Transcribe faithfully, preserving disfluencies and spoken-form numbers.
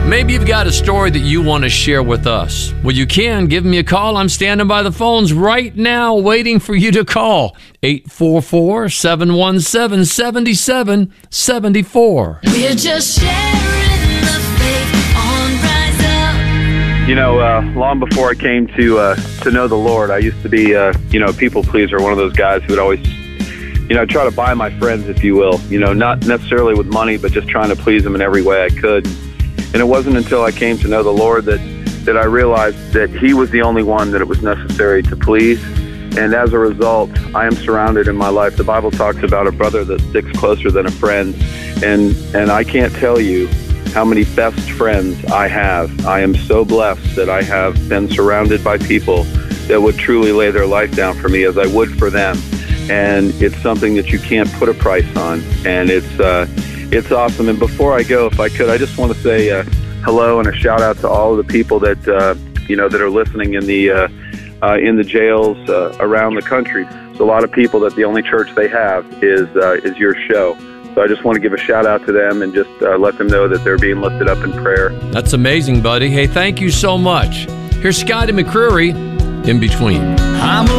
Maybe you've got a story that you want to share with us. Well, you can. Give me a call. I'm standing by the phones right now waiting for you to call. eight four four, seven one seven, seven seven seven four. We're just sharing the faith on Rise Up. You know, uh, long before I came to uh, to know the Lord, I used to be, uh, you know, a people pleaser, one of those guys who would always, you know, try to buy my friends, if you will. You know, not necessarily with money, but just trying to please them in every way I could. And it wasn't until I came to know the Lord that, that I realized that He was the only one that it was necessary to please. And as a result, I am surrounded in my life. The Bible talks about a brother that sticks closer than a friend. And, and I can't tell you how many best friends I have. I am so blessed that I have been surrounded by people that would truly lay their life down for me as I would for them. And it's something that you can't put a price on. And it's uh, it's awesome. And before I go, if I could, I just want to say uh, hello and a shout out to all of the people that uh, you know that are listening in the uh, uh, in the jails uh, around the country. There's a lot of people that the only church they have is uh, is your show. So I just want to give a shout out to them and just uh, let them know that they're being lifted up in prayer. That's amazing, buddy. Hey, thank you so much. Here's Scotty McCreery, In Between. I'm